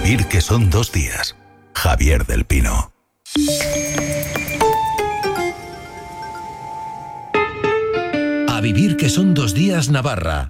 vivir que son 2 días. Javier del Pino. A vivir que son 2 días Navarra.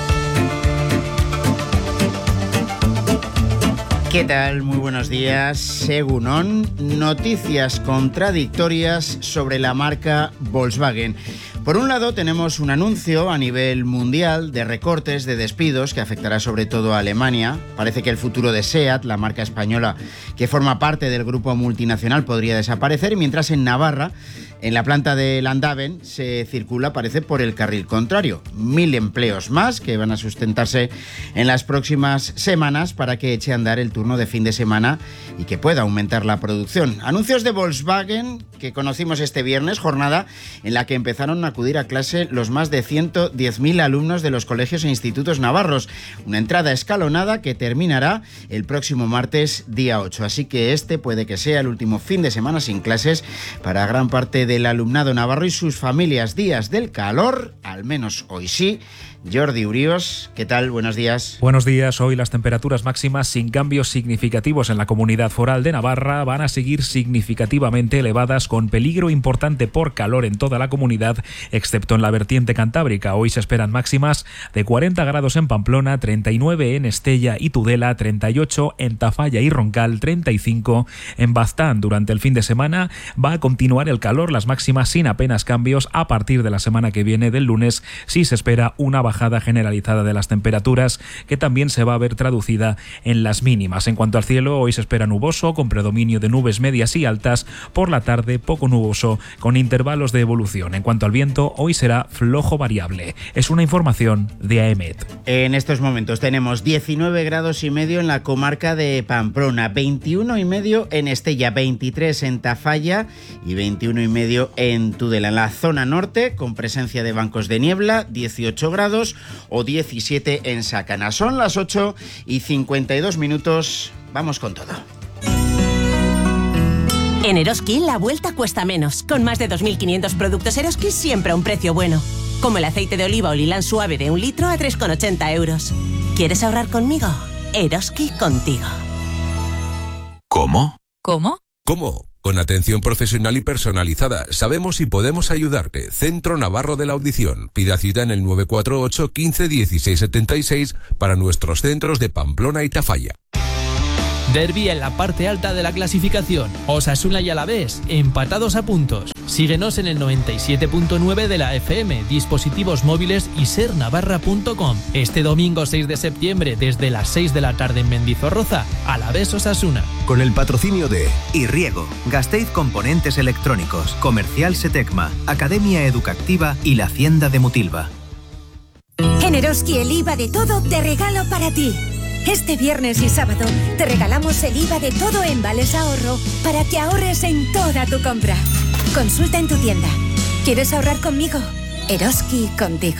¿Qué tal? Muy buenos días. Según noticias contradictorias sobre la marca Volkswagen. Por un lado, tenemos un anuncio a nivel mundial de recortes, de despidos, que afectará sobre todo a Alemania. Parece que el futuro de SEAT, la marca española que forma parte del grupo multinacional, podría desaparecer, mientras en Navarra, en la planta de Landaven, se circula, parece, por el carril contrario. 1.000 empleos más que van a sustentarse en las próximas semanas para que eche a andar el turno de fin de semana y que pueda aumentar la producción. Anuncios de Volkswagen que conocimos este viernes, jornada en la que empezaron a acudir a clase los más de 110.000 alumnos de los colegios e institutos navarros. Una entrada escalonada que terminará el próximo martes, día 8. Así que este puede que sea el último fin de semana sin clases para gran parte del alumnado navarro y sus familias. Días del calor, al menos hoy sí. Jordi Urios, ¿qué tal? Buenos días. Buenos días. Hoy las temperaturas máximas sin cambios significativos en la Comunidad Foral de Navarra van a seguir significativamente elevadas, con peligro importante por calor en toda la comunidad, excepto en la vertiente cantábrica. Hoy se esperan máximas de 40 grados en Pamplona, 39 en Estella y Tudela, 38 en Tafalla y Roncal, 35 en Baztán. Durante el fin de semana va a continuar el calor, las máximas sin apenas cambios. A partir de la semana que viene, del lunes, sí se espera una bajada generalizada de las temperaturas, que también se va a ver traducida en las mínimas. En cuanto al cielo, hoy se espera nuboso, con predominio de nubes medias y altas. Por la tarde, poco nuboso, con intervalos de evolución. En cuanto al viento, hoy será flojo variable. Es una información de AEMET. En estos momentos tenemos 19 grados y medio en la comarca de Pamplona, 21 y medio en Estella, 23 en Tafalla y 21 y medio en Tudela. En la zona norte, con presencia de bancos de niebla, 18 grados o 17 en Sacana. Son las 8:52. Vamos con todo. En Eroski la vuelta cuesta menos. Con más de 2.500 productos Eroski siempre a un precio bueno. Como el aceite de oliva Olilán suave de 1 litro a 3,80 euros. ¿Quieres ahorrar conmigo? Eroski contigo. ¿Cómo? ¿Cómo? ¿Cómo? Con atención profesional y personalizada. Sabemos y podemos ayudarte. Centro Navarro de la Audición. Pida cita en el 948 15 16 76 para nuestros centros de Pamplona y Tafalla. Derbi en la parte alta de la clasificación. Osasuna y Alavés, empatados a puntos. Síguenos en el 97.9 de la FM, dispositivos móviles y sernavarra.com. Este domingo 6 de septiembre, desde las 6 de la tarde en Mendizorroza, Alavés Osasuna. Con el patrocinio de Irriego, Gasteiz Componentes Electrónicos, Comercial Setecma, Academia Educativa y la Hacienda de Mutilva. En Eroski el IVA de todo de regalo para ti. Este viernes y sábado te regalamos el IVA de todo en Vales Ahorro para que ahorres en toda tu compra. Consulta en tu tienda. ¿Quieres ahorrar conmigo? Eroski contigo.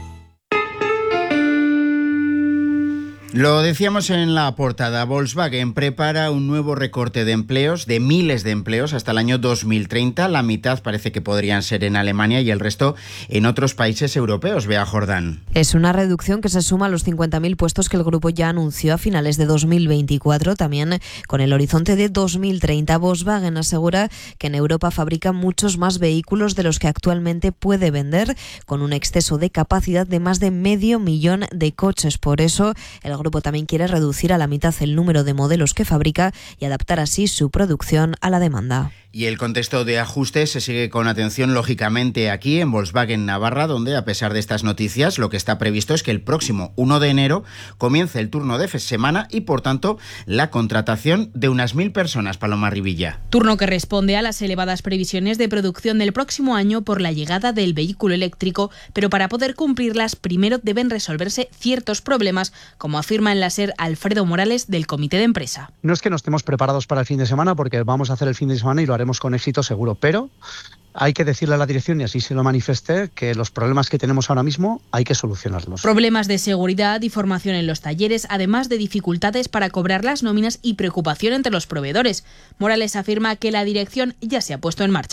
Lo decíamos en la portada, Volkswagen prepara un nuevo recorte de empleos, de miles de empleos, hasta el año 2030. La mitad parece que podrían ser en Alemania y el resto en otros países europeos. Bea Jordán. Es una reducción que se suma a los 50.000 puestos que el grupo ya anunció a finales de 2024, también con el horizonte de 2030. Volkswagen asegura que en Europa fabrica muchos más vehículos de los que actualmente puede vender, con un exceso de capacidad de más de 500.000 de coches. Por eso, el grupo también quiere reducir a la mitad el número de modelos que fabrica y adaptar así su producción a la demanda. Y el contexto de ajustes se sigue con atención, lógicamente, aquí en Volkswagen Navarra, donde, a pesar de estas noticias, lo que está previsto es que el próximo 1 de enero comience el turno de semana y, por tanto, la contratación de unas 1.000 personas. Paloma Rivilla. Turno que responde a las elevadas previsiones de producción del próximo año por la llegada del vehículo eléctrico, pero para poder cumplirlas, primero deben resolverse ciertos problemas, como afirma en la SER Alfredo Morales, del comité de empresa. No es que no estemos preparados para el fin de semana, porque vamos a hacer el fin de semana y lo haremos con éxito seguro, pero hay que decirle a la dirección, y así se lo manifesté, que los problemas que tenemos ahora mismo hay que solucionarlos. Problemas de seguridad y formación en los talleres, además de dificultades para cobrar las nóminas y preocupación entre los proveedores. Morales afirma que la dirección ya se ha puesto en marcha.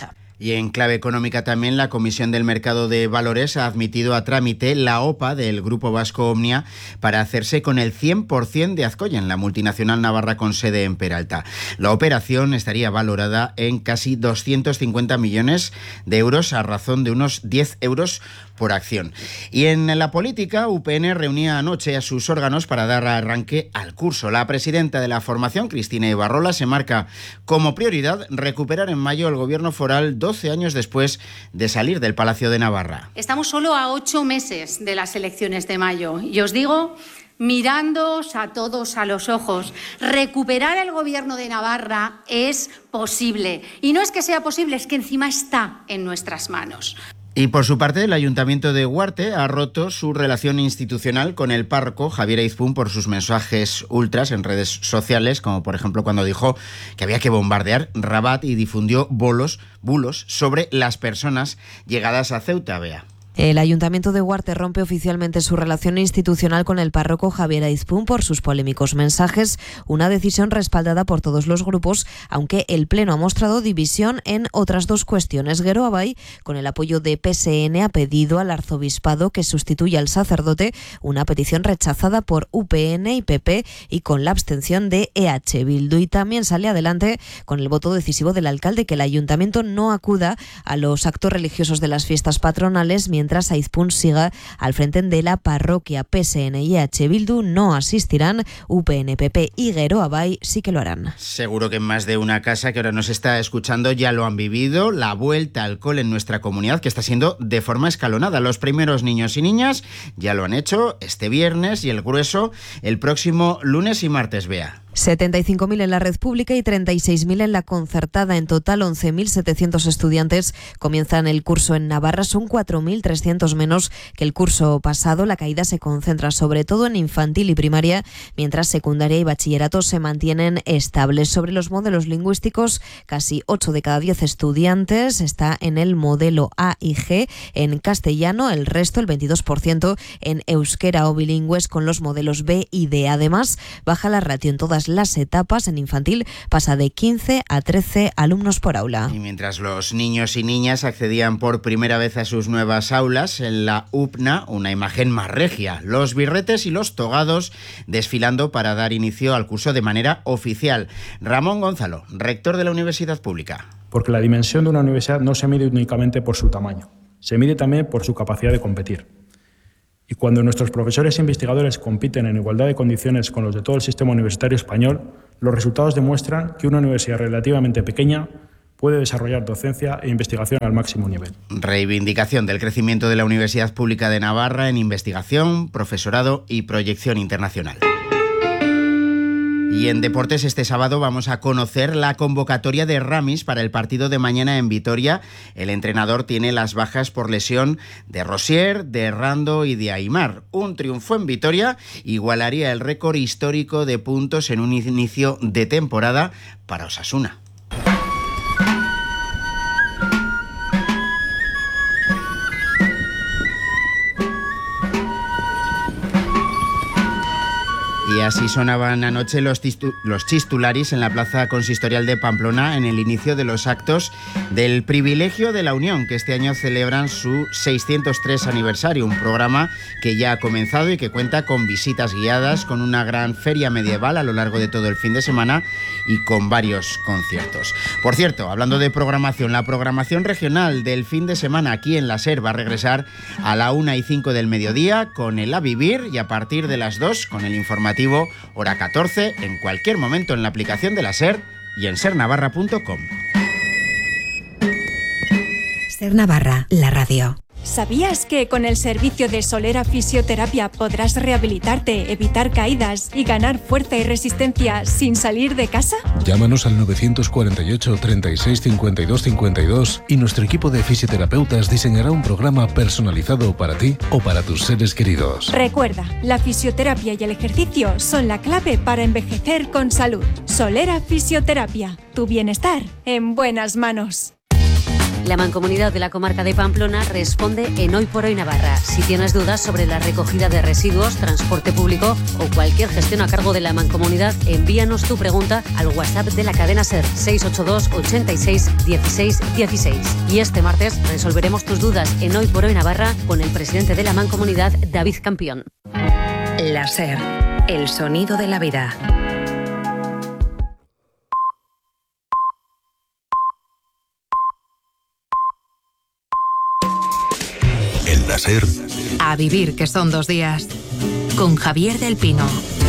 Y en clave económica también, la Comisión del Mercado de Valores ha admitido a trámite la OPA del Grupo Vasco Omnia para hacerse con el 100% de Azcoyen, la multinacional navarra con sede en Peralta. La operación estaría valorada en casi 250 millones de euros a razón de unos 10 euros por acción. Y en la política, UPN reunía anoche a sus órganos para dar arranque al curso. La presidenta de la formación, Cristina Ibarrola, se marca como prioridad recuperar en mayo el gobierno foral 12 años después de salir del Palacio de Navarra. Estamos solo a 8 meses de las elecciones de mayo y os digo, mirándoos a todos a los ojos, recuperar el gobierno de Navarra es posible. Y no es que sea posible, es que encima está en nuestras manos. Y por su parte, el Ayuntamiento de Huarte ha roto su relación institucional con el párroco Javier Aizpún por sus mensajes ultras en redes sociales, como por ejemplo cuando dijo que había que bombardear Rabat y difundió bulos sobre las personas llegadas a Ceuta. Bea. El Ayuntamiento de Huarte rompe oficialmente su relación institucional con el párroco Javier Aizpún por sus polémicos mensajes, una decisión respaldada por todos los grupos, aunque el Pleno ha mostrado división en otras dos cuestiones. Gero Abay, con el apoyo de PSN, ha pedido al arzobispado que sustituya al sacerdote, una petición rechazada por UPN y PP, y con la abstención de EH Bildu. Y también sale adelante con el voto decisivo del alcalde que el Ayuntamiento no acuda a los actos religiosos de las fiestas patronales, mientras Aizpún siga al frente de la parroquia. PSN y EH Bildu no asistirán, UPN, PP y Gero Abay sí que lo harán. Seguro que en más de una casa que ahora nos está escuchando ya lo han vivido, la vuelta al cole en nuestra comunidad, que está siendo de forma escalonada. Los primeros niños y niñas ya lo han hecho este viernes y el grueso el próximo lunes y martes. Bea. 75.000 en la red pública y 36.000 en la concertada. En total, 11.700 estudiantes comienzan el curso en Navarra. Son 4.300 menos que el curso pasado. La caída se concentra sobre todo en infantil y primaria, mientras secundaria y bachillerato se mantienen estables. Sobre los modelos lingüísticos, casi 8 de cada 10 estudiantes está en el modelo A y G en castellano, el resto, el 22%, en euskera o bilingües con los modelos B y D. Además, baja la ratio en todas las etapas. En infantil pasa de 15 a 13 alumnos por aula. Y mientras los niños y niñas accedían por primera vez a sus nuevas aulas, en la UPNA, una imagen más regia, los birretes y los togados desfilando para dar inicio al curso de manera oficial. Ramón Gonzalo, rector de la Universidad Pública. Porque la dimensión de una universidad no se mide únicamente por su tamaño, se mide también por su capacidad de competir. Y cuando nuestros profesores e investigadores compiten en igualdad de condiciones con los de todo el sistema universitario español, los resultados demuestran que una universidad relativamente pequeña puede desarrollar docencia e investigación al máximo nivel. Reivindicación del crecimiento de la Universidad Pública de Navarra en investigación, profesorado y proyección internacional. Y en deportes, este sábado vamos a conocer la convocatoria de Ramis para el partido de mañana en Vitoria. El entrenador tiene las bajas por lesión de Rosier, de Rando y de Aimar. Un triunfo en Vitoria igualaría el récord histórico de puntos en un inicio de temporada para Osasuna. Y así sonaban anoche los chistularis en la plaza consistorial de Pamplona en el inicio de los actos del Privilegio de la Unión, que este año celebran su 603 aniversario, un programa que ya ha comenzado y que cuenta con visitas guiadas, con una gran feria medieval a lo largo de todo el fin de semana y con varios conciertos. Por cierto, hablando de programación, la programación regional del fin de semana aquí en la SER va a regresar a la 1:05 del mediodía con el A Vivir y a partir de las 2 con el informativo hora 14 en cualquier momento en la aplicación de la SER y en sernavarra.com. SER Navarra, la radio. ¿Sabías que con el servicio de Solera Fisioterapia podrás rehabilitarte, evitar caídas y ganar fuerza y resistencia sin salir de casa? Llámanos al 948 36 52 52 y nuestro equipo de fisioterapeutas diseñará un programa personalizado para ti o para tus seres queridos. Recuerda, la fisioterapia y el ejercicio son la clave para envejecer con salud. Solera Fisioterapia, tu bienestar en buenas manos. La Mancomunidad de la Comarca de Pamplona responde en Hoy por Hoy Navarra. Si tienes dudas sobre la recogida de residuos, transporte público o cualquier gestión a cargo de la Mancomunidad, envíanos tu pregunta al WhatsApp de la cadena SER 682 86 16 16. Y este martes resolveremos tus dudas en Hoy por Hoy Navarra con el presidente de la Mancomunidad, David Campión. La SER, el sonido de la vida. En la SER. A vivir, que son 2 días. Con Javier del Pino.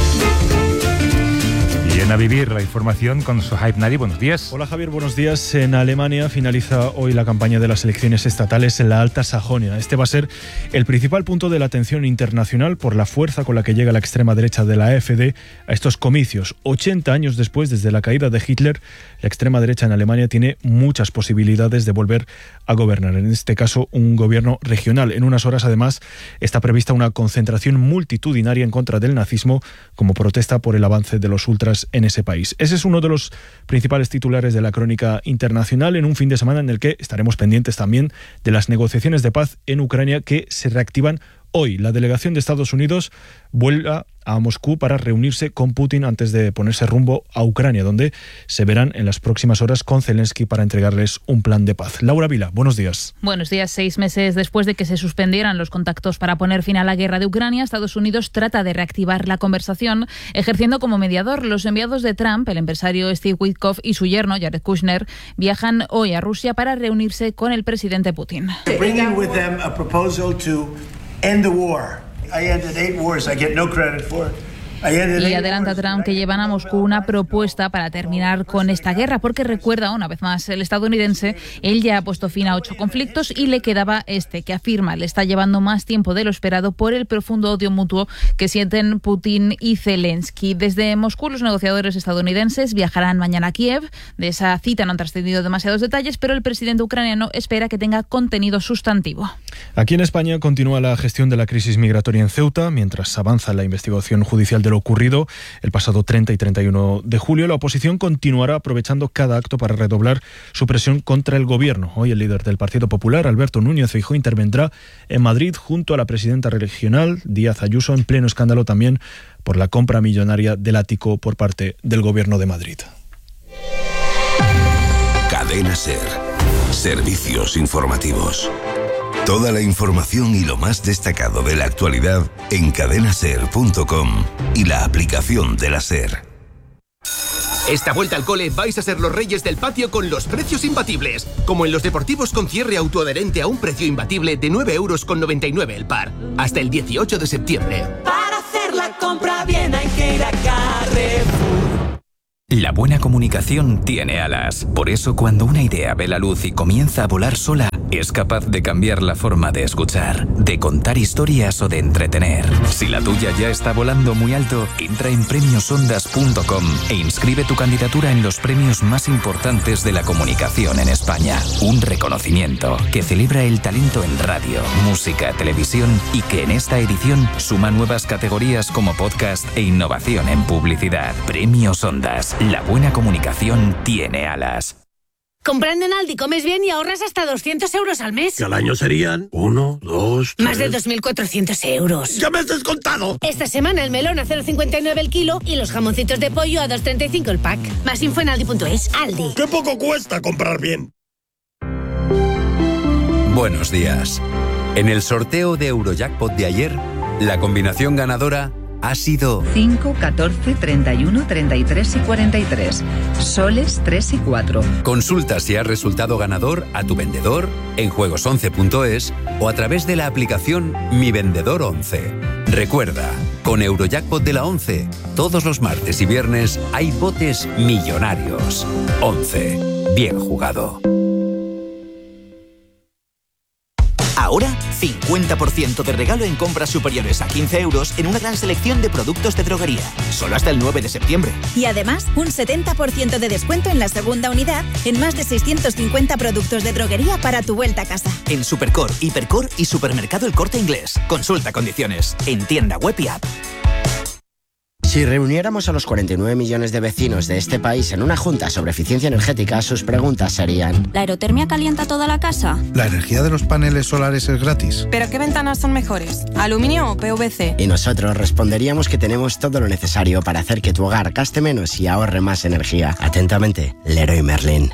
Bien, a vivir la información con Sohaib Nadi. Buenos días. Hola Javier, buenos días. En Alemania finaliza hoy la campaña de las elecciones estatales en la Alta Sajonia. Este va a ser el principal punto de la atención internacional por la fuerza con la que llega la extrema derecha de la AfD a estos comicios. 80 años después, desde la caída de Hitler, la extrema derecha en Alemania tiene muchas posibilidades de volver a gobernar. En este caso, un gobierno regional. En unas horas, además, está prevista una concentración multitudinaria en contra del nazismo como protesta por el avance de los ultras en ese país. Ese es uno de los principales titulares de la crónica internacional en un fin de semana en el que estaremos pendientes también de las negociaciones de paz en Ucrania que se reactivan hoy. La delegación de Estados Unidos vuelve a Moscú para reunirse con Putin antes de ponerse rumbo a Ucrania, donde se verán en las próximas horas con Zelensky para entregarles un plan de paz. Laura Vila, buenos días. Buenos días. 6 meses después de que se suspendieran los contactos para poner fin a la guerra de Ucrania, Estados Unidos trata de reactivar la conversación, ejerciendo como mediador. Los enviados de Trump, el empresario Steve Witkoff y su yerno, Jared Kushner, viajan hoy a Rusia para reunirse con el presidente Putin. End the war. I ended 8 wars. I get no credit for it. Y adelanta Trump que llevan a Moscú una propuesta para terminar con esta guerra, porque recuerda una vez más el estadounidense, él ya ha puesto fin a 8 conflictos y le quedaba este, que afirma le está llevando más tiempo de lo esperado por el profundo odio mutuo que sienten Putin y Zelensky. Desde Moscú, los negociadores estadounidenses viajarán mañana a Kiev. De esa cita no han trascendido demasiados detalles, pero el presidente ucraniano espera que tenga contenido sustantivo. Aquí en España continúa la gestión de la crisis migratoria en Ceuta, mientras avanza la investigación judicial de lo ocurrido el pasado 30 y 31 de julio. La oposición continuará aprovechando cada acto para redoblar su presión contra el gobierno. Hoy el líder del Partido Popular, Alberto Núñez Feijóo, intervendrá en Madrid junto a la presidenta regional, Díaz Ayuso, en pleno escándalo también por la compra millonaria del ático por parte del gobierno de Madrid. Cadena SER. Servicios informativos. Toda la información y lo más destacado de la actualidad en cadenaser.com y la aplicación de la SER. Esta vuelta al cole vais a ser los reyes del patio con los precios imbatibles. Como en los deportivos con cierre autoadherente a un precio imbatible de 9,99 € el par. Hasta el 18 de septiembre. Para hacer la compra bien hay que ir a Carrefour. La buena comunicación tiene alas. Por eso, cuando una idea ve la luz y comienza a volar sola, es capaz de cambiar la forma de escuchar, de contar historias o de entretener. Si la tuya ya está volando muy alto, entra en premiosondas.com e inscribe tu candidatura en los premios más importantes de la comunicación en España. Un reconocimiento que celebra el talento en radio, música, televisión y que en esta edición suma nuevas categorías como podcast e innovación en publicidad. Premios Ondas. La buena comunicación tiene alas. Comprando en Aldi comes bien y ahorras hasta 200 € al mes. Que al año serían 1, 2, 3... Más de 2.400 €. ¡Ya me has descontado! Esta semana el melón a 0,59 el kilo y los jamoncitos de pollo a 2,35 el pack. Más info en aldi.es. Aldi. ¡Qué poco cuesta comprar bien! Buenos días. En el sorteo de Eurojackpot de ayer, la combinación ganadora ha sido 5, 14, 31, 33 y 43. Soles 3 y 4. Consulta si has resultado ganador a tu vendedor en juegos11.es o a través de la aplicación Mi Vendedor 11. Recuerda, con Eurojackpot de la 11, todos los martes y viernes hay botes millonarios. 11. Bien jugado. Ahora, 50% de regalo en compras superiores a 15 € en una gran selección de productos de droguería. Solo hasta el 9 de septiembre. Y además, un 70% de descuento en la segunda unidad en más de 650 productos de droguería para tu vuelta a casa. En Supercor, Hipercor y Supermercado El Corte Inglés. Consulta condiciones en tienda web y app. Si reuniéramos a los 49 millones de vecinos de este país en una junta sobre eficiencia energética, sus preguntas serían: ¿la aerotermia calienta toda la casa? ¿La energía de los paneles solares es gratis? ¿Pero qué ventanas son mejores? ¿Aluminio o PVC? Y nosotros responderíamos que tenemos todo lo necesario para hacer que tu hogar gaste menos y ahorre más energía. Atentamente, Leroy Merlin.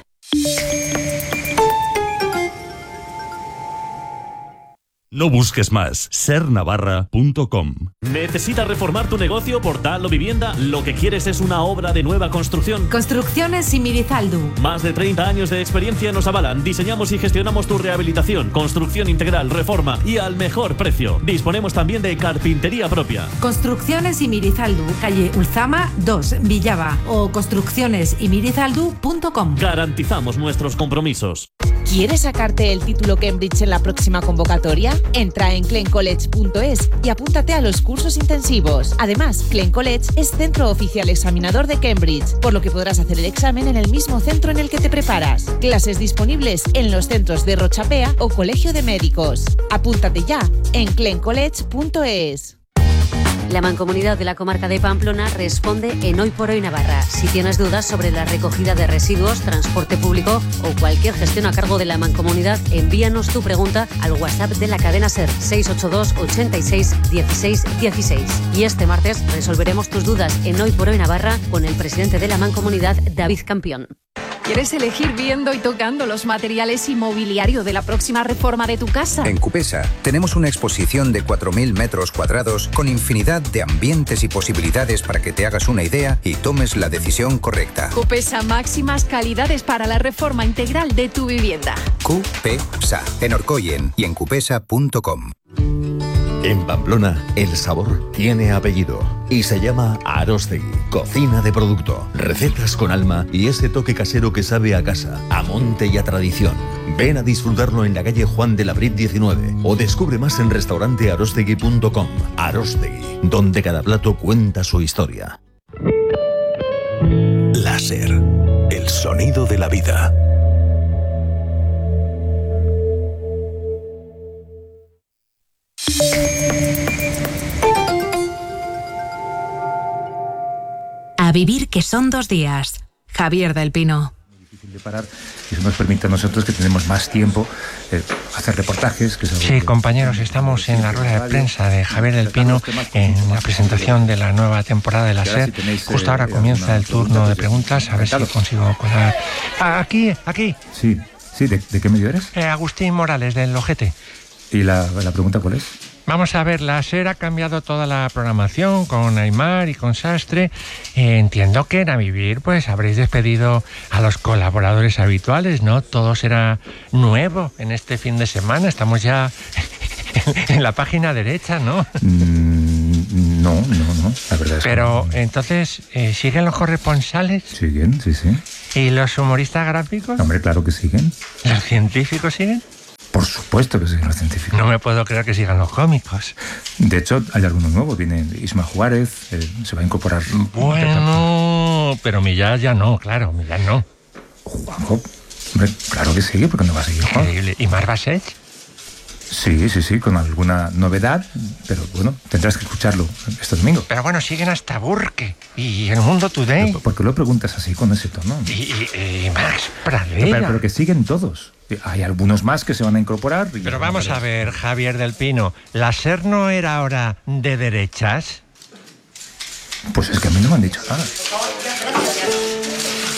No busques más. Sernavarra.com. ¿Necesitas reformar tu negocio, portal o vivienda? Lo que quieres es una obra de nueva construcción. Construcciones Imirizaldu. Más de 30 años de experiencia nos avalan. Diseñamos y gestionamos tu rehabilitación, construcción integral, reforma y al mejor precio. Disponemos también de carpintería propia. Construcciones Imirizaldu, calle Ulzama 2, Villava, o construccionesimirizaldu.com. Garantizamos nuestros compromisos. ¿Quieres sacarte el título Cambridge en la próxima convocatoria? Entra en clencollege.es y apúntate a los cursos intensivos. Además, Clen College es centro oficial examinador de Cambridge, por lo que podrás hacer el examen en el mismo centro en el que te preparas. Clases disponibles en los centros de Rochapea o Colegio de Médicos. Apúntate ya en clencollege.es. La Mancomunidad de la Comarca de Pamplona responde en Hoy por Hoy Navarra. Si tienes dudas sobre la recogida de residuos, transporte público o cualquier gestión a cargo de la Mancomunidad, envíanos tu pregunta al WhatsApp de la cadena SER 682 86 16 16. Y este martes resolveremos tus dudas en Hoy por Hoy Navarra con el presidente de la Mancomunidad, David Campión. ¿Quieres elegir viendo y tocando los materiales inmobiliarios de la próxima reforma de tu casa? En Cupesa tenemos una exposición de 4.000 metros cuadrados con infinidad de ambientes y posibilidades para que te hagas una idea y tomes la decisión correcta. Cupesa, máximas calidades para la reforma integral de tu vivienda. Cupesa, en Orcoyen y en cupesa.com. En Pamplona, el sabor tiene apellido y se llama Arostegui. Cocina de producto, recetas con alma y ese toque casero que sabe a casa, a monte y a tradición. Ven a disfrutarlo en la calle Juan de la Brit 19 o descubre más en restaurantearostegui.com. Arostegui, donde cada plato cuenta su historia. Láser, el sonido de la vida. A vivir que son 2 días. Javier del Pino. Difícil de parar y eso nos permite a nosotros que tenemos más tiempo hacer reportajes. Sí, compañeros, estamos en la rueda de prensa de Javier del Pino en la presentación de la nueva temporada de la SER. Justo ahora comienza el turno de preguntas, a ver si consigo colar. Aquí. Sí, ¿de qué medio eres? Agustín Morales, del Ojete. ¿Y la pregunta cuál es? Vamos a ver, la SER ha cambiado toda la programación con Aymar y con Sastre. Entiendo que en A Vivir pues habréis despedido a los colaboradores habituales, ¿no? Todo será nuevo en este fin de semana. Estamos ya en la página derecha, ¿no? No, la verdad es Pero que no. Entonces, ¿siguen los corresponsales? Siguen, sí. ¿Y los humoristas gráficos? Hombre, claro que siguen. ¿Los científicos siguen? Por supuesto que siguen los científicos. No me puedo creer que sigan los cómicos. De hecho, hay alguno nuevo. Viene Isma Juárez, se va a incorporar. Bueno, pero Millán ya no, claro, Millán no. Juanjo, hombre, claro que sigue, porque no va a seguir Juanjo. Increíble. ¿Y Mar Basech? Sí, con alguna novedad, pero bueno, tendrás que escucharlo este domingo. Pero bueno, siguen hasta Burke y El Mundo Today. ¿Por qué lo preguntas así, con ese tono? Y Max Pradera. Pero que siguen todos. Hay algunos más que se van a incorporar. Pero vamos a ver, Javier del Pino, ¿la SER no era ahora de derechas? Pues es que a mí no me han dicho nada.